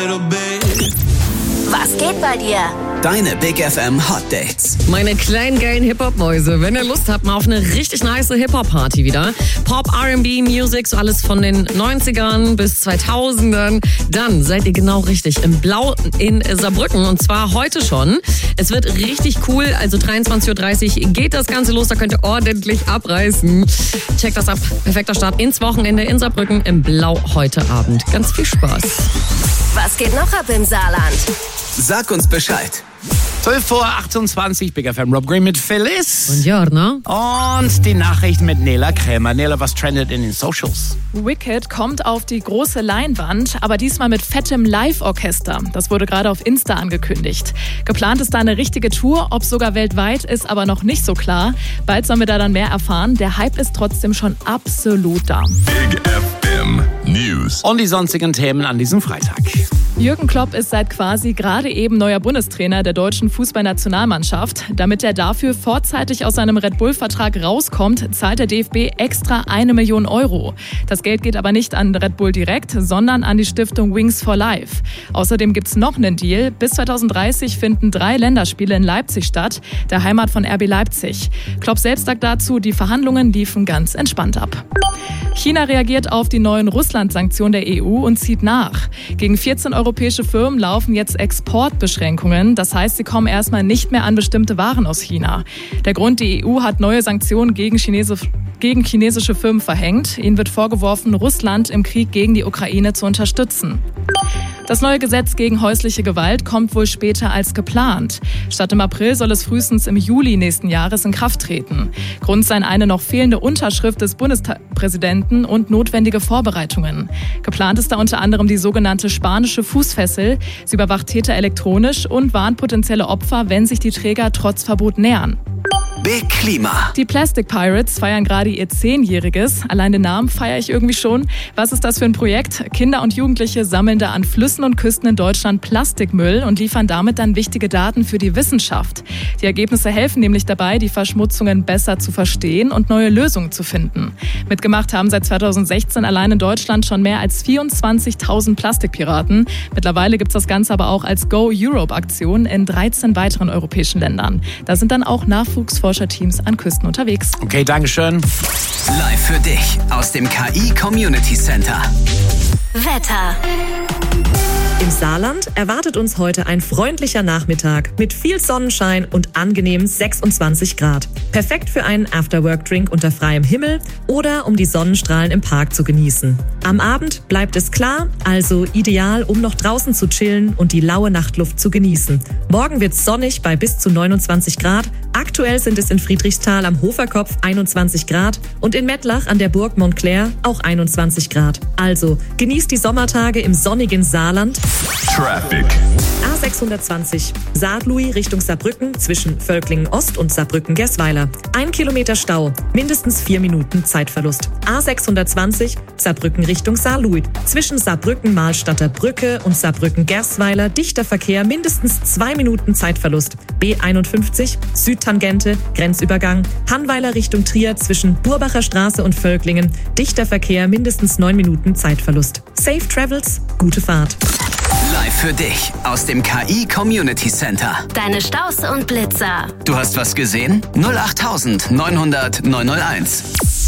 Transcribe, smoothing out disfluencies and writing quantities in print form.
Was geht bei dir? Deine Big FM Hot Dates. Meine kleinen geilen Hip-Hop-Mäuse, wenn ihr Lust habt, mal auf eine richtig nice Hip-Hop-Party wieder. Pop, R&B, Music, so alles von den 90ern bis 2000ern. Dann seid ihr genau richtig im Blau in Saarbrücken und zwar heute schon. Es wird richtig cool, also 23.30 Uhr geht das Ganze los, da könnt ihr ordentlich abreißen. Checkt das ab, perfekter Start ins Wochenende in Saarbrücken im Blau heute Abend. Ganz viel Spaß. Was geht noch ab im Saarland? Sag uns Bescheid. 12:28 Uhr, Big FM Rob Green mit Phyllis. Und Jörner. Und die Nachrichten mit Nela Krämer. Nela, was trendet in den Socials? Wicked kommt auf die große Leinwand, aber diesmal mit fettem Live-Orchester. Das wurde gerade auf Insta angekündigt. Geplant ist da eine richtige Tour, ob sogar weltweit, ist aber noch nicht so klar. Bald sollen wir da dann mehr erfahren. Der Hype ist trotzdem schon absolut da. Big FM News. Und die sonstigen Themen an diesem Freitag. Jürgen Klopp ist seit quasi gerade eben neuer Bundestrainer der deutschen Fußballnationalmannschaft. Damit er dafür vorzeitig aus seinem Red Bull-Vertrag rauskommt, zahlt der DFB extra 1 Million Euro. Das Geld geht aber nicht an Red Bull direkt, sondern an die Stiftung Wings for Life. Außerdem gibt's noch einen Deal. Bis 2030 finden 3 Länderspiele in Leipzig statt, der Heimat von RB Leipzig. Klopp selbst sagt dazu, die Verhandlungen liefen ganz entspannt ab. China reagiert auf die neuen Russland-Sanktionen der EU und zieht nach. Gegen 14 europäische Firmen laufen jetzt Exportbeschränkungen. Das heißt, sie kommen erstmal nicht mehr an bestimmte Waren aus China. Der Grund, die EU hat neue Sanktionen gegen chinesische Firmen verhängt. Ihnen wird vorgeworfen, Russland im Krieg gegen die Ukraine zu unterstützen. Das neue Gesetz gegen häusliche Gewalt kommt wohl später als geplant. Statt im April soll es frühestens im Juli nächsten Jahres in Kraft treten. Grund seien eine noch fehlende Unterschrift des Bundespräsidenten und notwendige Vorbereitungen. Geplant ist da unter anderem die sogenannte spanische Fußfessel. Sie überwacht Täter elektronisch und warnt potenzielle Opfer, wenn sich die Träger trotz Verbot nähern. Big Klima. Die Plastic Pirates feiern gerade ihr 10-jähriges. Allein den Namen feiere ich irgendwie schon. Was ist das für ein Projekt? Kinder und Jugendliche sammeln da an Flüssen und Küsten in Deutschland Plastikmüll und liefern damit dann wichtige Daten für die Wissenschaft. Die Ergebnisse helfen nämlich dabei, die Verschmutzungen besser zu verstehen und neue Lösungen zu finden. Mitgemacht haben seit 2016 allein in Deutschland schon mehr als 24.000 Plastikpiraten. Mittlerweile gibt es das Ganze aber auch als Go Europe-Aktion in 13 weiteren europäischen Ländern. Da sind dann auch Nachwuchsforscherteams an Küsten unterwegs. Okay, Dankeschön. Live für dich aus dem KI Community Center. Wetter. Im Saarland erwartet uns heute ein freundlicher Nachmittag mit viel Sonnenschein und angenehmen 26 Grad. Perfekt für einen Afterwork-Drink unter freiem Himmel oder um die Sonnenstrahlen im Park zu genießen. Am Abend bleibt es klar, also ideal, um noch draußen zu chillen und die laue Nachtluft zu genießen. Morgen wird's sonnig bei bis zu 29 Grad. Aktuell sind es in Friedrichsthal am Hoferkopf 21 Grad und in Mettlach an der Burg Montclair auch 21 Grad. Also genießt die Sommertage im sonnigen Saarland. Traffic. A620 Saarlouis Richtung Saarbrücken zwischen Völklingen Ost und Saarbrücken-Gersweiler. 1 Kilometer Stau, mindestens 4 Minuten Zeitverlust. A620 Saarbrücken Richtung Saarlouis. Zwischen Saarbrücken-Mahlstadter Brücke und Saarbrücken-Gersweiler dichter Verkehr, mindestens 2 Minuten Zeitverlust. B51 Südtangente, Grenzübergang. Hannweiler Richtung Trier zwischen Burbacher Straße und Völklingen. Dichter Verkehr, mindestens 9 Minuten Zeitverlust. Safe Travels, gute Fahrt. Live für dich aus dem KI Community Center. Deine Staus und Blitzer. Du hast was gesehen? 08900 901.